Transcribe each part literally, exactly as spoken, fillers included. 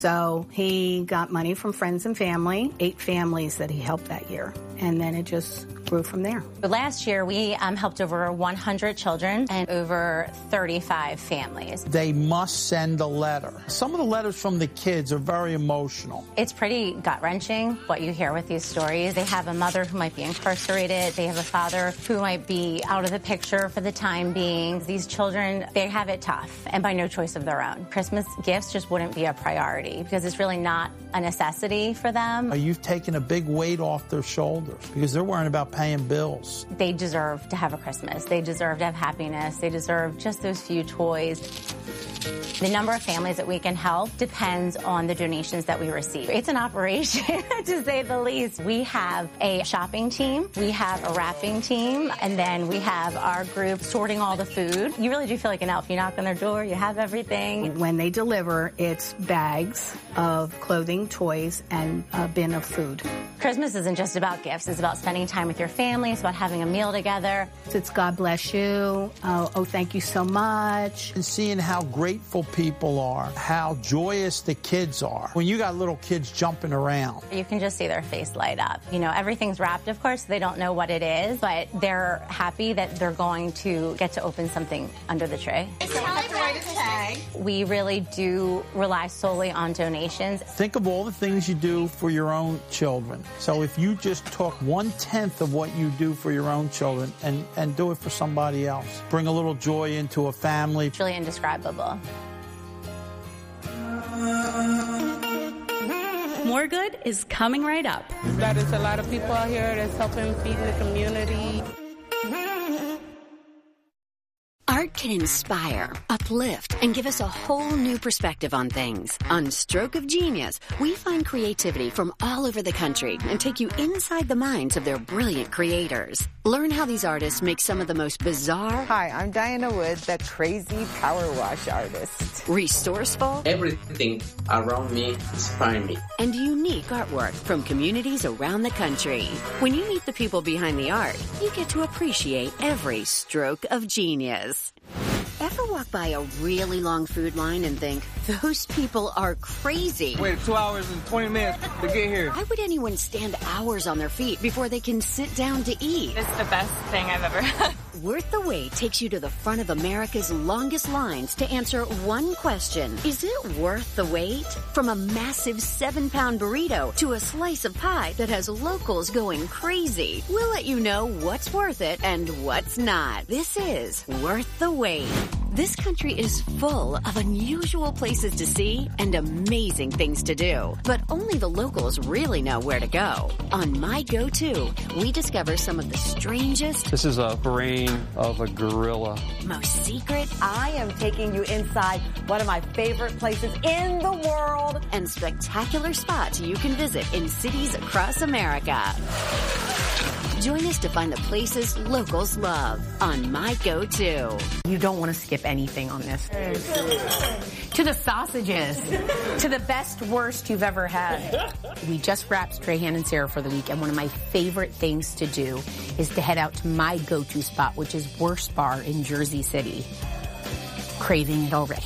So he got money from friends and family, eight families that he helped that year. And then it just grew from there. Last year, we um, helped over one hundred children and over thirty-five families. They must send a letter. Some of the letters from the kids are very emotional. It's pretty gut-wrenching what you hear with these stories. They have a mother who might be incarcerated. They have a father who might be out of the picture for the time being. These children, they have it tough and by no choice of their own. Christmas gifts just wouldn't be a priority because it's really not a necessity for them. You've taken a big weight off their shoulders because they're worrying about paying bills. They deserve to have a Christmas. They deserve to have happiness. They deserve just those few toys. The number of families that we can help depends on the donations that we receive. It's an operation, to say the least. We have a shopping team, we have a wrapping team, and then we have our group sorting all the food. You really do feel like an elf. You knock on their door, you have everything. When they deliver, it's bags of clothing, toys, and a bin of food. Christmas isn't just about gifts. It's about spending time with your family. It's about having a meal together. It's God bless you. Oh, oh thank you so much. And seeing how grateful people are, how joyous the kids are. When you got little kids jumping around. You can just see their face light up. You know, everything's wrapped, of course. They don't know what it is, but they're happy that they're going to get to open something under the tree. We really do rely solely on donations. Think of all the things you do for your own children. So if you just took one-tenth of what you do for your own children and, and do it for somebody else, bring a little joy into a family. It's really indescribable. More Good is coming right up. That is a lot of people out here that's helping feed the community. Art can inspire, uplift, and give us a whole new perspective on things. On Stroke of Genius, we find creativity from all over the country and take you inside the minds of their brilliant creators. Learn how these artists make some of the most bizarre... Hi, I'm Diana Wood, the crazy power wash artist. Resourceful... Everything around me inspires me. And unique artwork from communities around the country. When you meet the people behind the art, you get to appreciate every stroke of genius. Ever walk by a really long food line and think, those people are crazy? Wait two hours and twenty minutes to get here. Why would anyone stand hours on their feet before they can sit down to eat? It's the best thing I've ever had. Worth the Wait takes you to the front of America's longest lines to answer one question. Is it worth the wait? From a massive seven-pound burrito to a slice of pie that has locals going crazy. We'll let you know what's worth it and what's not. This is Worth the Wait. This country is full of unusual places to see and amazing things to do. But only the locals really know where to go. On My Go-To, we discover some of the strangest... This is a brain of a gorilla. Most secret... I am taking you inside one of my favorite places in the world. And spectacular spots you can visit in cities across America. Join us to find the places locals love on My Go-To. You don't want to skip anything on this. To the sausages. To the best, worst you've ever had. We just wrapped Strahan and Sarah for the week, and one of my favorite things to do is to head out to my go-to spot, which is Worst Bar in Jersey City. Craving it already.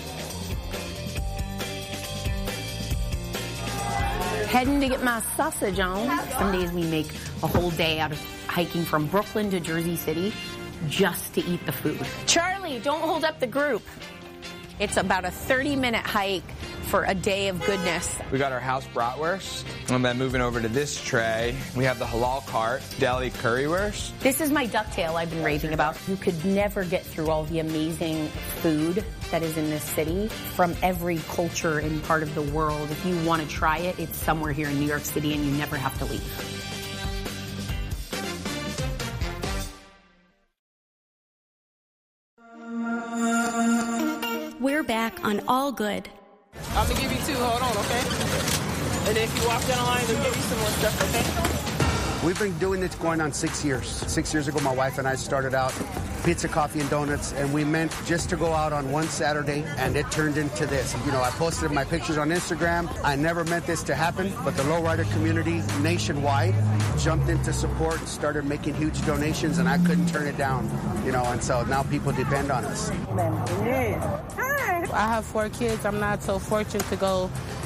Heading to get my sausage on. Some days we make a whole day out of hiking from Brooklyn to Jersey City just to eat the food. Charlie, don't hold up the group. It's about a thirty minute hike for a day of goodness. We got our house bratwurst, and then moving over to this tray, we have the halal cart, deli currywurst. This is my ducktail I've been raving about. You could never get through all the amazing food that is in this city from every culture and part of the world. If you want to try it, it's somewhere here in New York City, and you never have to leave. We're back on All Good. I'm going to give you two. Hold on, okay? And then if you walk down the line, they'll give you some more stuff, okay? We've been doing this going on six years. Six years ago, my wife and I started out pizza, coffee, and donuts, and we meant just to go out on one Saturday, and it turned into this. You know, I posted my pictures on Instagram. I never meant this to happen, but the lowrider community nationwide jumped into support and started making huge donations, and I couldn't turn it down, you know, and so now people depend on us. Hi. I have four kids. I'm not so fortunate to go